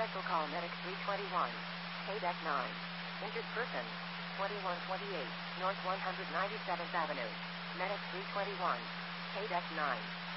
Special call Medic 321. KDEC 9. Injured person. 2128 North 197th Avenue. Medic 321. KDEC 9.